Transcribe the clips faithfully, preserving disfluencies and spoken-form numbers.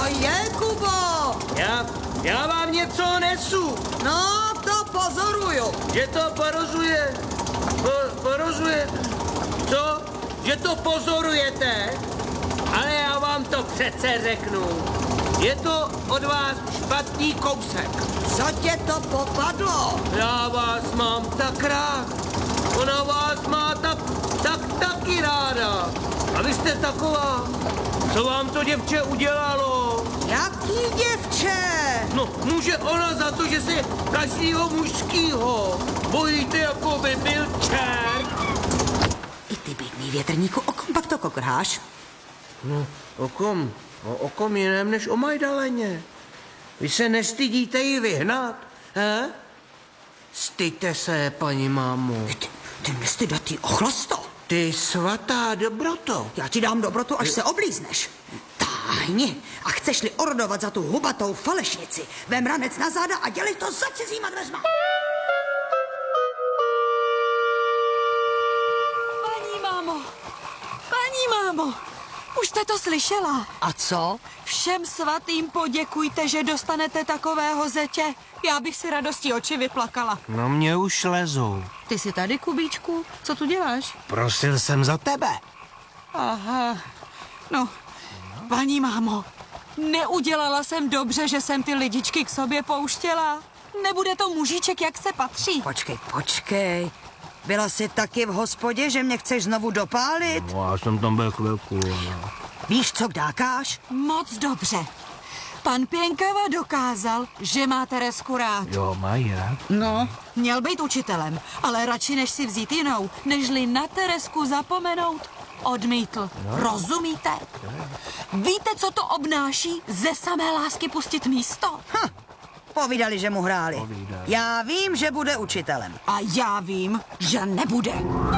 Co je, Kubo? Já, já vám něco nesu. No, to pozoruju. Že to porozuje. Po, porozuje. Co? Že to pozorujete? Ale já vám to přece řeknu. Je to od vás špatný kousek. Co tě to popadlo? Já vás mám tak rád. Ona vás má tak, tak taky ráda. A vy jste taková. Co vám to děvče udělalo? Jaký děvče? No, může ona za to, že se každýho mužskýho bojíte, jako by byl čert. I ty, bídný větrníku, o kom pak to kokráš? No, o kom? O, o kom jiném než o Majdaleně. Vy se nestydíte ji vyhnat, he? Styďte se, paní mámo. Ty, ty nestydatý ochlasto. Ty svatá dobroto. Já ti dám dobrotu, až se oblízneš. Táhni. A chceš-li orodovat za tu hubatou falešnici, vem ranec na záda a dělej to za cizíma dveřma. Paní mámo, paní mámo, už jste to slyšela? A co? Všem svatým poděkujte, že dostanete takového zetě. Já bych si radostí oči vyplakala. No mě už lezou. Ty jsi tady, Kubíčku? Co tu děláš? Prosil jsem za tebe. Aha, no, paní mámo, neudělala jsem dobře, že jsem ty lidičky k sobě pouštěla. Nebude to mužíček, jak se patří. Počkej, počkej. Byla jsi taky v hospodě, že mě chceš znovu dopálit? No, já jsem tam byl chvilku. No. Víš, co kdákáš? Moc dobře. Pan Pěnkava dokázal, že má Teresku rád. Jo, mají rád. No, měl být učitelem, ale radši než si vzít jinou, nežli na Teresku zapomenout, odmítl. No. Rozumíte? Víte, co to obnáší ze samé lásky pustit místo? Ha, povídali, že mu hráli. Povídali. Já vím, že bude učitelem. A já vím, že nebude.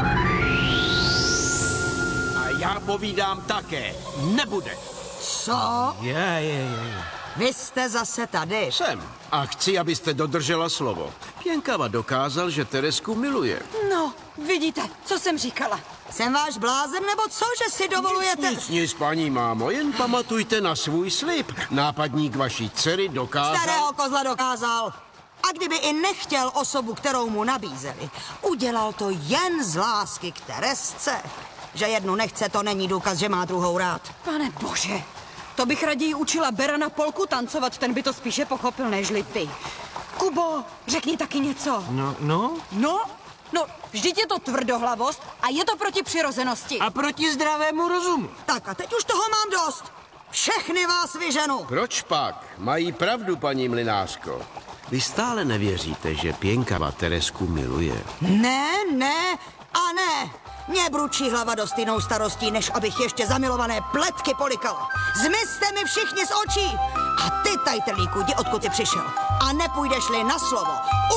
A já povídám také, nebude. Co? Je, je, je. Vy jste zase tady. Jsem. A chci, abyste dodržela slovo. Pěnkava dokázal, že Teresku miluje. No, vidíte, co jsem říkala. Jsem váš blázen, nebo co, že si dovolujete? Nic, nic, paní mámo, jen pamatujte na svůj slib. Nápadník vaší dcery dokázal... Starého kozla dokázal. A kdyby i nechtěl osobu, kterou mu nabízeli, udělal to jen z lásky k Teresce. Že jednu nechce, to není důkaz, že má druhou rád. Pane bože, to bych raději učila Berana polku tancovat, ten by to spíše pochopil, nežli ty. Kubo, řekni taky něco. No, no. No, no, vždyť je to tvrdohlavost a je to proti přirozenosti. A proti zdravému rozumu. Tak a teď už toho mám dost. Všechny vás vyženu. Proč pak? Mají pravdu, paní mlynářko. Vy stále nevěříte, že Pěnkava Teresku miluje. Ne, ne a ne. Mě bručí hlava dost jinou starostí, než abych ještě zamilované pletky polikala. Zmizte mi všichni z očí. A ty, tajtelíku, jdi odkud jsi přišel. A nepůjdeš-li na slovo,